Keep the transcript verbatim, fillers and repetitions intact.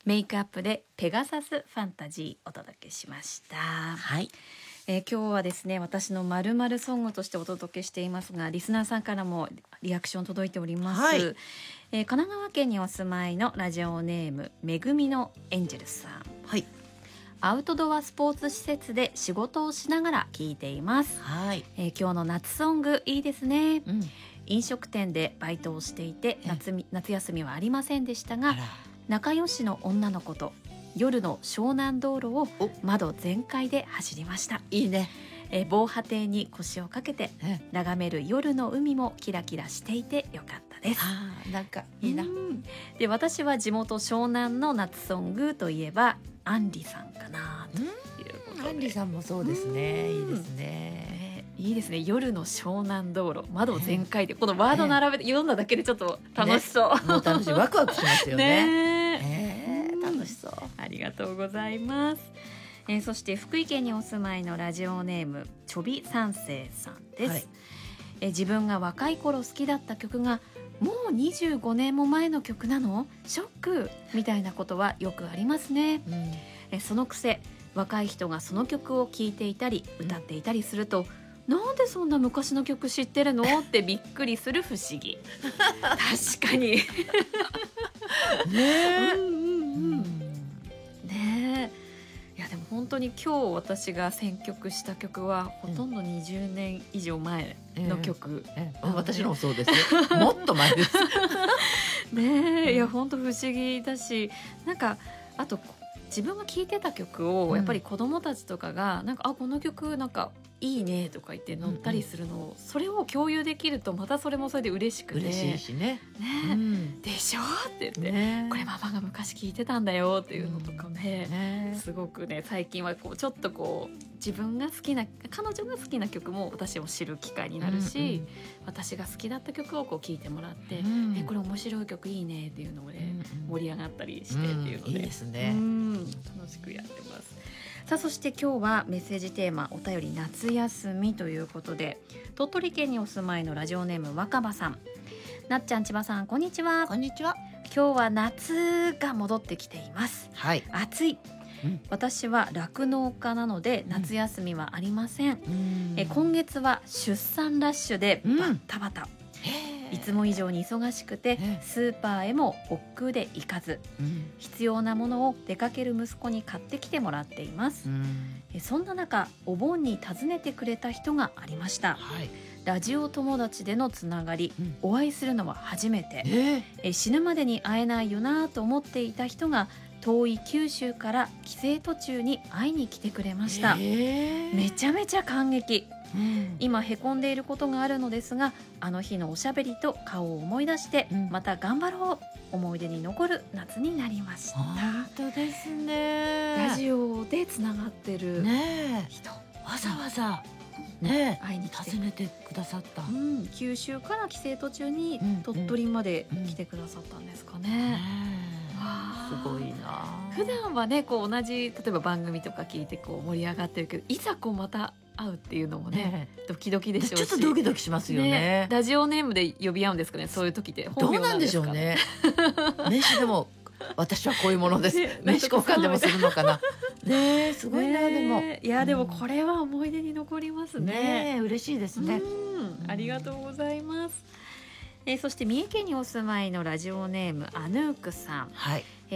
メイクアップでペガサスファンタジーお届けしました。 はい、 えー、今日はですね、私の〇〇ソングとしてお届けしていますが、リスナーさんからもリアクション届いております。 はい、 えー、神奈川県にお住まいのラジオネームめぐみのエンジェルさん。 はい、 アウトドアスポーツ施設で仕事をしながら聞いています。 はい、 えー、今日の夏ソングいいですね。 うん、 飲食店でバイトをしていて 夏, み夏休みはありませんでしたが、 あら、 仲良しの女の子と夜の湘南道路を窓全開で走りました。 いいね。 えー、防波堤に腰をかけてえ眺める夜の海もキラキラしていてよかったです。 あー、なんかいいな。 うんで私は地元湘南の夏ソングといえばアンリさんかなということで、 アンリさんもそうですね。 うんいいですね。 ねいいですね。夜の湘南道路窓全開でこのワード並べて読んだだけでちょっと楽しそう、 ね、もう楽しい、ワクワクしますよね。 ねえー、楽しそう。 ありがとうございます。えー、そして福井県にお住まいのラジオネームちょび三世さんです。はい、えー、自分が若い頃好きだった曲がもうにじゅうごねんも前の曲なの？ショックみたいなことはよくありますね。うん、えー、そのくせ若い人がその曲を聴いていたり歌っていたりすると、なんでそんな昔の曲知ってるのってびっくりする不思議。確かにねえ、 うんうんうんねえ。いやでも本当に今日私が選曲した曲はほとんどにじゅうねん以上前の曲、 ええええ、私のもそうですよ。もっと前ですねえ、いや本当不思議だし、なんかあと自分が聴いてた曲をやっぱり子どもたちとかがなんか、あこの曲なんかいいねとか言って乗ったりするのを、うんうん、それを共有できるとまたそれもそれで嬉しくて、 嬉しいしね。 ね、うん、でしょって言って、ね、これママが昔聴いてたんだよっていうのとかね、うんね、すごくね最近はこうちょっとこう自分が好きな彼女が好きな曲も私を知る機会になるし、うんうん、私が好きだった曲をこう聴いてもらって、うん、えこれ面白い曲いいねっていうので、ね、うんうん、盛り上がったりしてっていうので、うん、 いいですね、うん、 楽しくやってます。さあそして今日はメッセージテーマお便り夏休みということで、鳥取県にお住まいのラジオネーム若葉さん、なっちゃん千葉さんこんにちは。 こんにちは。 今日は夏が戻ってきています。 はい、 暑い、うん、私は酪農家なので夏休みはありません、うん、え今月は出産ラッシュでバッタバタ、うん、いつも以上に忙しくてスーパーへも億劫で行かず、うん、必要なものを出かける息子に買ってきてもらっています、うん、えそんな中お盆に訪ねてくれた人がありました、はい、ラジオ友達でのつながり、うん、お会いするのは初めて、えー、え死ぬまでに会えないよなと思っていた人が遠い九州から帰省途中に会いに来てくれました、えー、めちゃめちゃ感激、うん、今へこんでいることがあるのですが、あの日のおしゃべりと顔を思い出して、うん、また頑張ろう、思い出に残る夏になりました。 本当ですね。 ラジオでつながってる人、ね、 わざわざね、 会いに来て訪ねてくださった、 うん、九州から帰省途中に鳥取まで来てくださったんですかね、うんうんすごいな。 普段はねこう同じ例えば番組とか聞いてこう盛り上がってるけど、いざこうまた会うっていうのもね、ねドキドキでしょうし、 ちょっとドキドキしますよ ね, ねラジオネームで呼び合うんですかね、そういう時ってどうなんでしょうね。名刺でも私はこういうものです、ね、名刺交換でもするのかなね。すごいな、ね、でもいやでもこれは思い出に残りますね。 ね、嬉しいですね。 うん、ありがとうございます。えー、そして三重県にお住まいのラジオネームアヌークさん、 はい、